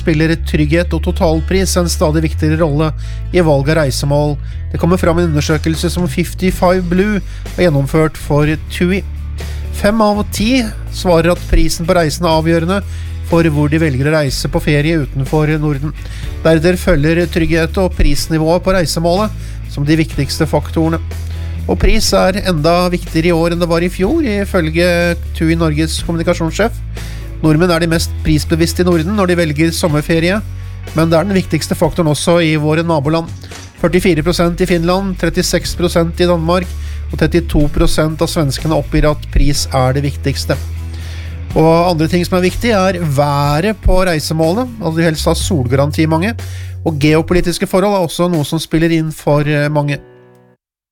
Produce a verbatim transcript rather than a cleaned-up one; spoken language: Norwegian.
spiller trygghet og totalpris en stadig viktigere rolle i valg av reisemål. Det kommer fram en undersøkelse som femtifem Blue har gjennomført for T U I. Fem av ti svarer at prisen på reisen er avgjørende for hvor de velger å reise på ferie utenfor Norden. Deretter følger trygghet og prisnivået på reisemålet som de viktigste faktorene. Og pris er enda viktigere i år enn det var i fjor, ifølge T U I Norges kommunikasjonssjef. Nordmenn er de mest prisbevisste i Norden når de velger sommerferie, men det er den viktigste faktoren også i våre naboland. førtifire prosent i Finland, trettiseks prosent i Danmark, og trettito prosent av svenskene oppgir at pris er det viktigste. Og andre ting som er viktig er været på reisemålet, altså de helst har solgaranti mange, og geopolitiske forhold er også noe som spiller inn for mange.